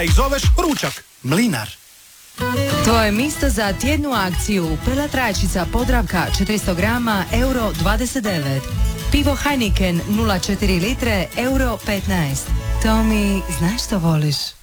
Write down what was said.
ih zoveš ručak. Mlinar. To je mjesto za tjednu akciju. Prela trajačica Podravka 400 grama, euro 29. Pivo Heineken 0,4 litre, euro 15. Tomi, znaš što voliš?